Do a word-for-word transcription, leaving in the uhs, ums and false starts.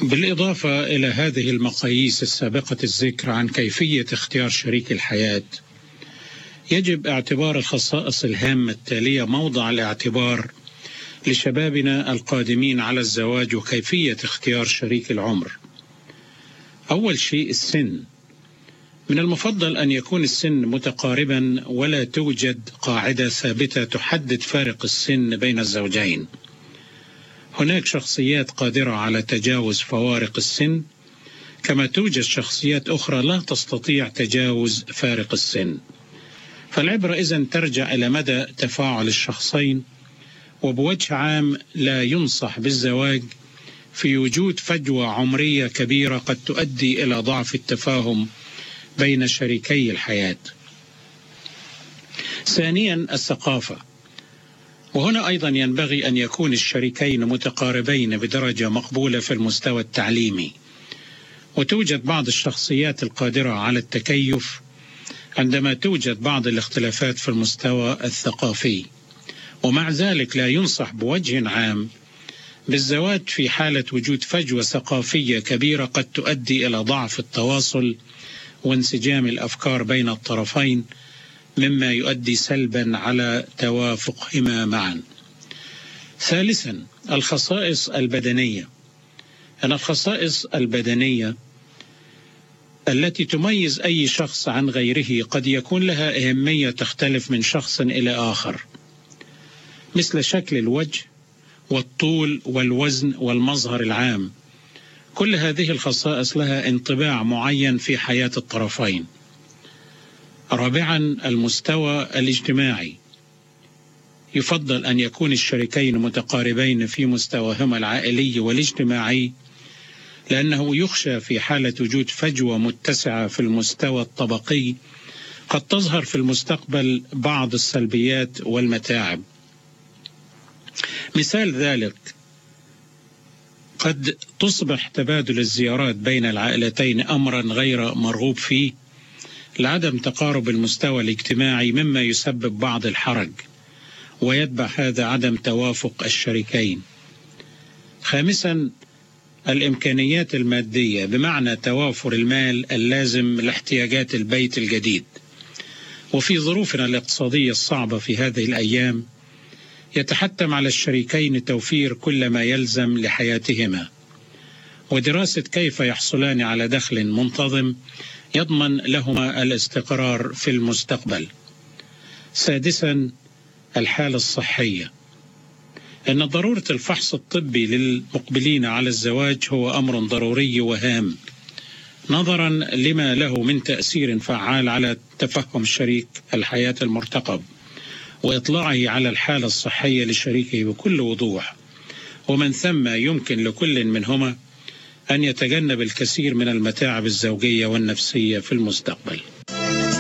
بالإضافة إلى هذه المقاييس السابقة الذكر عن كيفية اختيار شريك الحياة، يجب اعتبار الخصائص الهامة التالية موضع الاعتبار لشبابنا القادمين على الزواج وكيفية اختيار شريك العمر. أول شيء السن. من المفضل أن يكون السن متقاربا ولا توجد قاعدة ثابتة تحدد فارق السن بين الزوجين. هناك شخصيات قادرة على تجاوز فوارق السن، كما توجد شخصيات أخرى لا تستطيع تجاوز فارق السن. فالعبرة إذن ترجع إلى مدى تفاعل الشخصين، وبوجه عام لا ينصح بالزواج في وجود فجوة عمرية كبيرة قد تؤدي إلى ضعف التفاهم بين شريكي الحياة. ثانيا الثقافة، وهنا أيضا ينبغي أن يكون الشريكين متقاربين بدرجة مقبولة في المستوى التعليمي، وتوجد بعض الشخصيات القادرة على التكيف عندما توجد بعض الاختلافات في المستوى الثقافي. ومع ذلك لا ينصح بوجه عام بالزواج في حالة وجود فجوة ثقافية كبيرة قد تؤدي إلى ضعف التواصل وانسجام الأفكار بين الطرفين، مما يؤدي سلبا على توافقهما معا. ثالثا الخصائص البدنية. أن الخصائص البدنية التي تميز أي شخص عن غيره قد يكون لها أهمية تختلف من شخص إلى آخر، مثل شكل الوجه والطول والوزن والمظهر العام. كل هذه الخصائص لها انطباع معين في حياة الطرفين. رابعا المستوى الاجتماعي. يفضل أن يكون الشريكين متقاربين في مستواهما العائلي والاجتماعي، لأنه يخشى في حالة وجود فجوة متسعة في المستوى الطبقي قد تظهر في المستقبل بعض السلبيات والمتاعب. مثال ذلك قد تصبح تبادل الزيارات بين العائلتين أمرا غير مرغوب فيه لعدم تقارب المستوى الاجتماعي، مما يسبب بعض الحرج ويتبع هذا عدم توافق الشريكين. خامسا الإمكانيات المادية، بمعنى توافر المال اللازم لاحتياجات البيت الجديد. وفي ظروفنا الاقتصادية الصعبة في هذه الأيام يتحتم على الشريكين توفير كل ما يلزم لحياتهما، ودراسة كيف يحصلان على دخل منتظم يضمن لهما الاستقرار في المستقبل. سادسا الحالة الصحية. إن ضرورة الفحص الطبي للمقبلين على الزواج هو أمر ضروري وهام، نظرا لما له من تأثير فعال على تفهم شريك الحياة المرتقب، وإطلاعه على الحالة الصحية لشريكه بكل وضوح، ومن ثم يمكن لكل منهما أن يتجنب الكثير من المتاعب الزوجية والنفسية في المستقبل.